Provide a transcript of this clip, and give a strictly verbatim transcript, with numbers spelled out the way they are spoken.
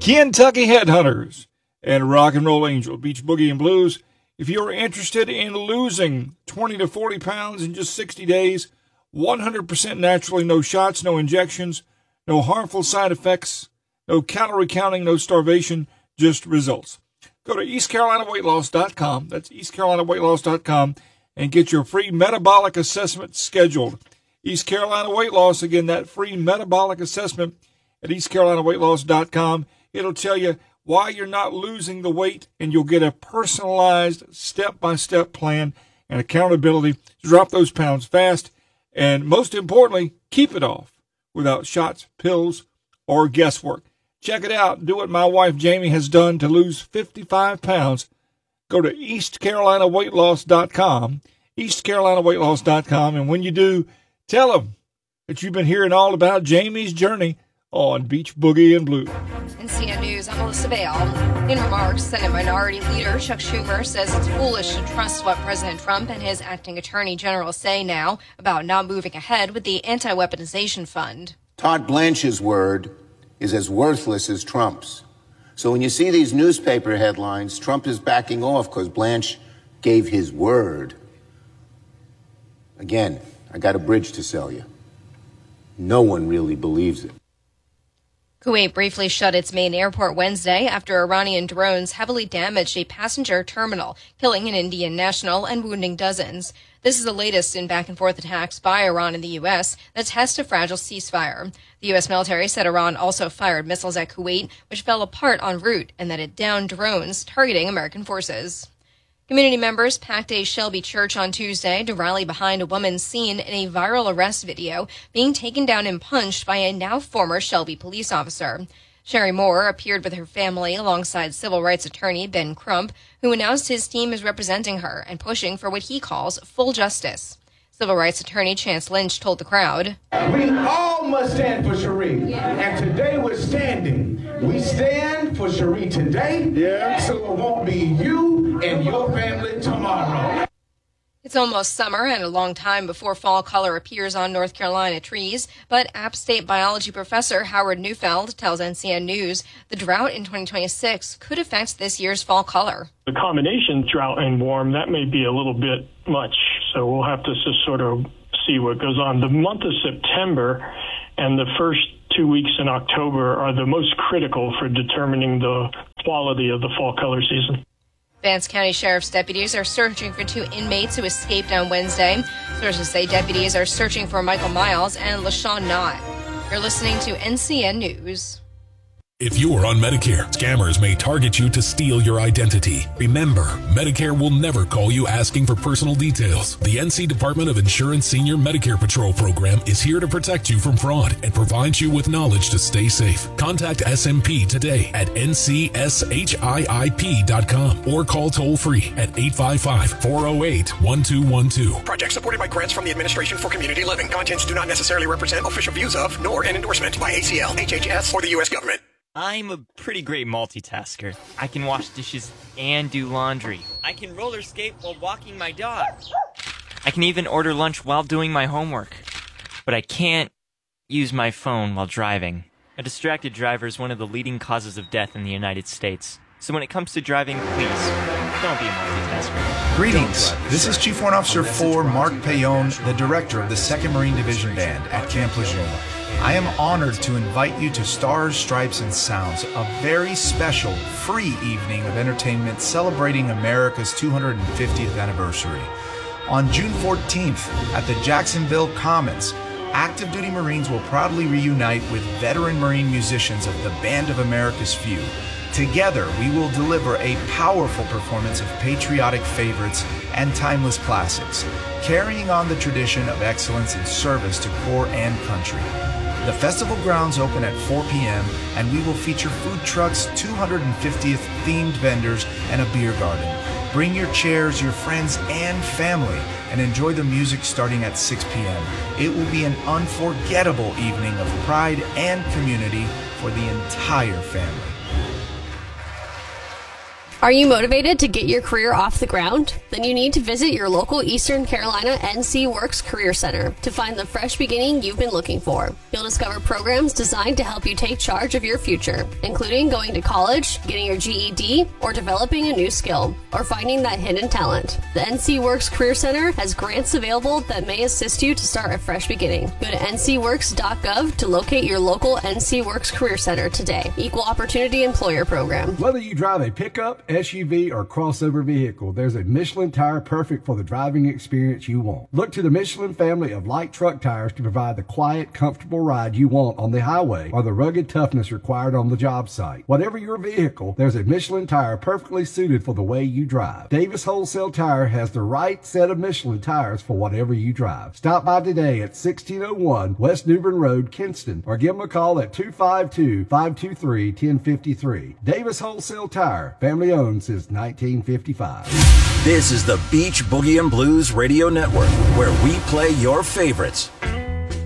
Kentucky Headhunters and Rock and Roll Angel, Beach Boogie and Blues. If you're interested in losing twenty to forty pounds in just sixty days, one hundred percent naturally, no shots, no injections, no harmful side effects, no calorie counting, no starvation, just results. Go to east carolina weight loss dot com. That's east carolina weight loss dot com and get your free metabolic assessment scheduled. East Carolina Weight Loss, again, that free metabolic assessment at east carolina weight loss dot com. It'll tell you why you're not losing the weight, and you'll get a personalized step-by-step plan and accountability to drop those pounds fast, and most importantly, keep it off without shots, pills, or guesswork. Check it out. Do what my wife Jamie has done to lose fifty-five pounds. Go to east carolina weight loss dot com, east carolina weight loss dot com, and when you do, tell them that you've been hearing all about Jamie's journey on Beach Boogie and Blue. N C N News, I'm Melissa Bale. In remarks, Senate Minority Leader Chuck Schumer says it's foolish to trust what President Trump and his acting attorney general say now about not moving ahead with the anti-weaponization fund. Todd Blanche's word is as worthless as Trump's. So when you see these newspaper headlines, Trump is backing off because Blanche gave his word. Again, I got a bridge to sell you. No one really believes it. Kuwait briefly shut its main airport Wednesday after Iranian drones heavily damaged a passenger terminal, killing an Indian national and wounding dozens. This is the latest in back-and-forth attacks by Iran and the U S that test a fragile ceasefire. The U S military said Iran also fired missiles at Kuwait, which fell apart en route, and that it downed drones targeting American forces. Community members packed a Shelby church on Tuesday to rally behind a woman seen in a viral arrest video being taken down and punched by a now former Shelby police officer. Sherry Moore appeared with her family alongside civil rights attorney Ben Crump, who announced his team is representing her and pushing for what he calls full justice. Civil rights attorney Chance Lynch told the crowd, "We all must stand for Cherie, yeah. And today we're standing. We stand for Cherie today, yeah. So it won't be you and your family tomorrow." It's almost summer and a long time before fall color appears on North Carolina trees, but App State biology professor Howard Neufeld tells N C N News the drought in twenty twenty-six could affect this year's fall color. The combination drought and warm, that may be a little bit much, so we'll have to just sort of see what goes on. The month of September and the first two weeks in October are the most critical for determining the quality of the fall color season. Vance County Sheriff's deputies are searching for two inmates who escaped on Wednesday. Sources say deputies are searching for Michael Miles and LaShawn Knott. You're listening to N C N News. If you are on Medicare, scammers may target you to steal your identity. Remember, Medicare will never call you asking for personal details. The N C Department of Insurance Senior Medicare Patrol program is here to protect you from fraud and provides you with knowledge to stay safe. Contact S M P today at N C S H I I P dot com or call toll-free at eight five five, four oh eight, one two one two. Project supported by grants from the Administration for Community Living. Contents do not necessarily represent official views of, nor an endorsement by A C L, H H S, or the U S government. I'm a pretty great multitasker. I can wash dishes and do laundry. I can roller skate while walking my dog. I can even order lunch while doing my homework. But I can't use my phone while driving. A distracted driver is one of the leading causes of death in the United States. So when it comes to driving, please, don't be a multitasker. Greetings. This is Chief Warrant Officer four, Mark Payon, the Director of the second Marine Division Band at Camp Lejeune. I am honored to invite you to Stars, Stripes, and Sounds, a very special, free evening of entertainment celebrating America's two hundred fiftieth anniversary. On June fourteenth, at the Jacksonville Commons, active duty Marines will proudly reunite with veteran Marine musicians of the Band of America's Few. Together, we will deliver a powerful performance of patriotic favorites and timeless classics, carrying on the tradition of excellence in service to corps and country. The festival grounds open at four p.m. and we will feature food trucks, two hundred fiftieth themed vendors, and a beer garden. Bring your chairs, your friends, and family, and enjoy the music starting at six p.m. It will be an unforgettable evening of pride and community for the entire family. Are you motivated to get your career off the ground? Then you need to visit your local Eastern Carolina N C Works Career Center to find the fresh beginning you've been looking for. You'll discover programs designed to help you take charge of your future, including going to college, getting your G E D, or developing a new skill, or finding that hidden talent. The N C Works Career Center has grants available that may assist you to start a fresh beginning. Go to N C works dot gov to locate your local N C Works Career Center today. Equal Opportunity Employer Program. Whether you drive a pickup, S U V, or crossover vehicle, there's a Michelin tire perfect for the driving experience you want. Look to the Michelin family of light truck tires to provide the quiet, comfortable ride you want on the highway or the rugged toughness required on the job site. Whatever your vehicle, there's a Michelin tire perfectly suited for the way you drive. Davis Wholesale Tire has the right set of Michelin tires for whatever you drive. Stop by today at sixteen oh one West New Bern Road, Kinston, or give them a call at two five two, five two three, one oh five three. Davis Wholesale Tire, family owned since nineteen fifty-five. This is the Beach Boogie and Blues Radio Network, where we play your favorites.